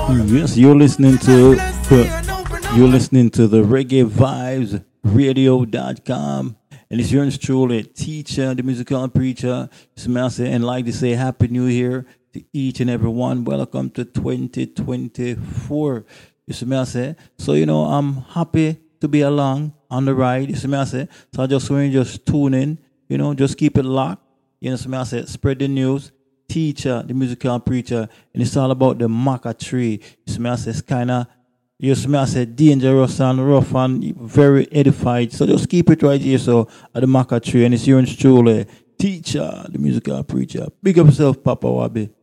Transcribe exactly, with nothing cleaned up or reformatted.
Yes, you're listening to uh, you're listening to the Reggae Vibes Radio dot com, and it's yours truly, teacher, the musical preacher, Smash, and like to say Happy New Year to each and every one. Welcome to twenty twenty-four. You see me I say? So you know I'm happy to be along on the ride. You see me I say? So I just want you just tune in. You know, just keep it locked. You know, so me I say spread the news. Teacher, the musical preacher, and it's all about the maca tree. You see me I say it's kind of, you see me I say dangerous and rough and very edified. So just keep it right here. So at the maca tree, and it's yours truly, teacher, the musical preacher. Big up yourself, Papa Wabi.